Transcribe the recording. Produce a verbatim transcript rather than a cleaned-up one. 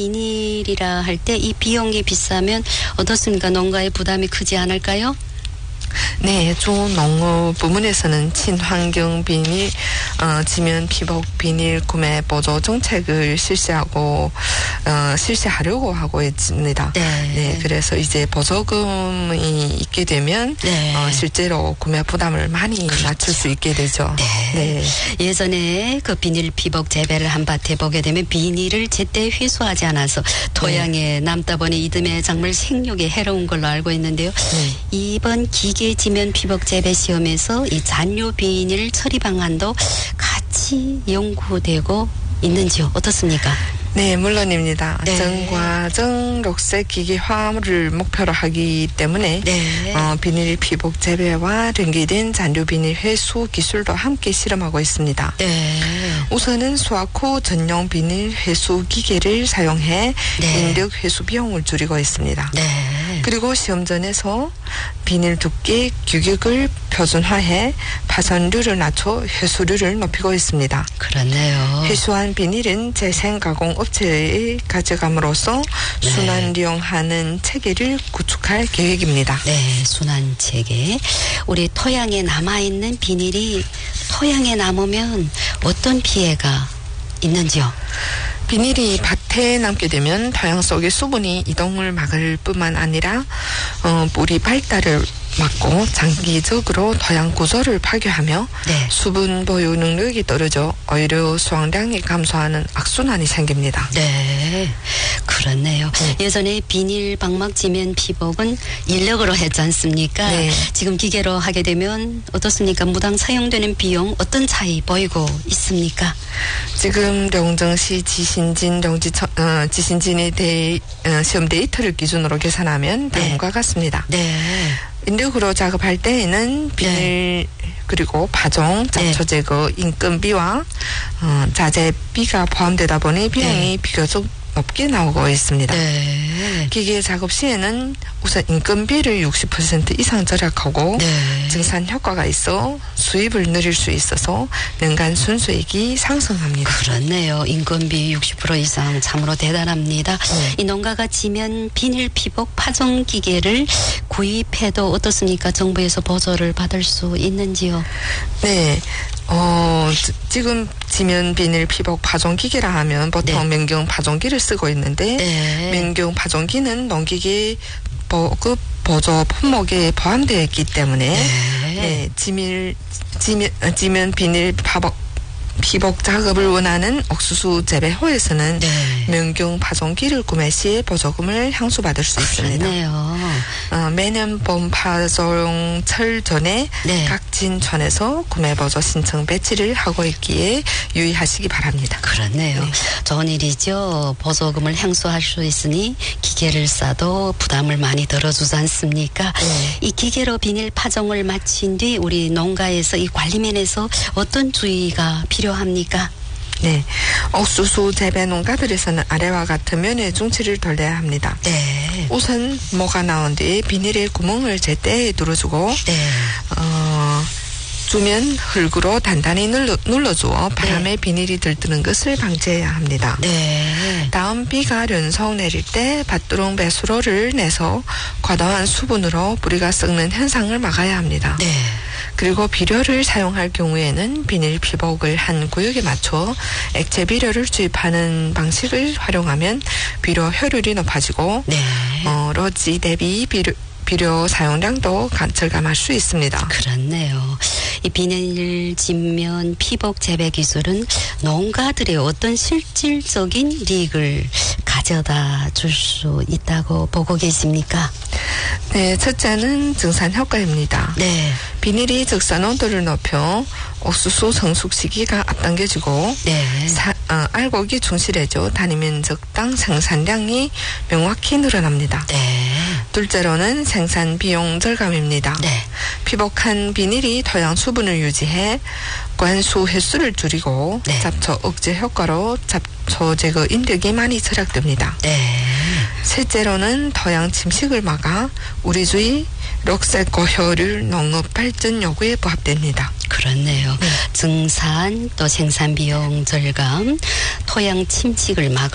비닐이라 할 때 이 비용이 비싸면 어떻습니까? 농가의 부담이 크지 않을까요? 네, 좀 농업 부문에서는 친환경 비닐, 어, 지면 피복 비닐 구매 보조 정책을 실시하고 어, 실시하려고 하고 있습니다. 네. 네, 그래서 이제 보조금이 있게 되면 네. 어, 실제로 구매 부담을 많이 그렇죠. 낮출 수 있게 되죠. 네. 네. 예전에 그 비닐 피복 재배를 한 밭에 보게 되면 비닐을 제때 회수하지 않아서 토양에 네. 남다 보니 이듬해 작물 생육에 해로운 걸로 알고 있는데요. 네. 이번 기계 지면 피복 재배 시험에서 이 잔류 비닐 처리 방안도 같이 연구되고 있는지요? 어떻습니까? 네, 물론입니다. 네. 전과정 녹색 기계화를 목표로 하기 때문에 네. 어, 비닐 피복 재배와 연계된 잔류 비닐 회수 기술도 함께 실험하고 있습니다. 네. 우선은 수확 후 전용 비닐 회수 기계를 사용해 네. 인력 회수 비용을 줄이고 있습니다. 네. 그리고 시험전에서 비닐 두께 규격을 표준화해 파손률을 낮춰 회수률을 높이고 있습니다. 그렇네요. 회수한 비닐은 재생가공 업체에 가져감으로써 네. 순환 이용하는 체계를 구축할 계획입니다. 네, 순환 체계. 우리 토양에 남아있는 비닐이 토양에 남으면 어떤 피해가 있는지요? 비닐이 밭에 남게 되면 토양 속의 수분이 이동을 막을 뿐만 아니라 어, 뿌리 발달을 막고 장기적으로 토양 구조를 파괴하며 네. 수분 보유 능력이 떨어져 오히려 수확량이 감소하는 악순환이 생깁니다. 네, 그렇네요. 네. 예전에 비닐 방막 지면 피복은 인력으로 했지 않습니까? 네. 지금 기계로 하게 되면 어떻습니까? 무당 사용되는 비용 어떤 차이 보이고 있습니까? 지금 영정시 지신진 영지 어, 지신진에 대해 어, 시험 데이터를 기준으로 계산하면 다음과 네. 같습니다. 네. 인력으로 작업할 때에는 비닐 네. 그리고 파종, 잡초 제거, 인건비와 어, 자재비가 포함되다 보니 비용이 네. 비교적 높게 나오고 있습니다. 네. 기계 작업 시에는 우선 인건비를 육십 퍼센트 이상 절약하고 네. 증산 효과가 있어 수입을 늘릴 수 있어서 연간 순수익이 상승합니다. 그렇네요. 인건비 육십 퍼센트 이상 참으로 대단합니다. 네. 이 농가가 지면 비닐 피복 파종 기계를 구입해도 어떻습니까? 정부에서 보조를 받을 수 있는지요? 네. 어, 지금 지면 비닐 피복 파종 기계라 하면 보통 네. 명경 파종기를 쓰고 있는데 네. 명경 파종기는 농기계 보급 보조 품목에 포함되어 있기 때문에 네. 네, 지밀 지면 지면 비닐 파복 피복 작업을 원하는 옥수수 재배호에서는 네. 명경 파종기를 구매 시에 보조금을 향수받을 수 있습니다. 그렇네요. 어, 매년 봄 파종철 전에 네. 각 진촌에서 구매 보조 신청 배치를 하고 있기에 유의하시기 바랍니다. 그렇네요. 네. 좋은 일이죠. 보조금을 향수할 수 있으니 기계를 싸도 부담을 많이 덜어주지 않습니까? 네. 이 기계로 비닐 파종을 마친 뒤 우리 농가에서 이 관리면에서 어떤 주의가 필요합니까? 네, 옥수수 재배 농가들에서는 아래와 같은 면의 중치를 돌려야 합니다. 네. 우선 모가 나온 뒤에 비닐의 구멍을 제때 뚫어주고 네. 어, 주면 흙으로 단단히 눌러, 눌러주어 바람에 네. 비닐이 들뜨는 것을 방지해야 합니다. 네. 다음 비가 연속 내릴 때 밭두렁 배수로를 내서 과도한 수분으로 뿌리가 썩는 현상을 막아야 합니다. 네. 그리고 비료를 사용할 경우에는 비닐 피복을 한 구역에 맞춰 액체 비료를 주입하는 방식을 활용하면 비료 효율이 높아지고 네. 어, 로지 대비 비료, 비료 사용량도 절감할 수 있습니다. 그렇네요. 이 비닐 진면 피복 재배 기술은 농가들의 어떤 실질적인 이익을 가져다 줄 수 있다고 보고 계십니까? 네, 첫째는 증산 효과입니다. 네. 비닐이 적산 온도를 높여 옥수수 성숙 시기가 앞당겨지고 네. 사, 어, 알곡이 충실해져 단위 면적당 생산량이 명확히 늘어납니다. 네. 둘째로는 생산 비용 절감입니다. 네. 피복한 비닐이 토양 수분을 유지해 관수 횟수를 줄이고 네. 잡초 억제 효과로 잡초 제거 인력이 많이 절약됩니다. 네. 셋째로는 토양 침식을 막아 우리 주의 녹색 고효율 농업 발전 요구에 부합됩니다. 그렇네요. 네. 증산 또 생산 비용 절감, 토양 침식을 막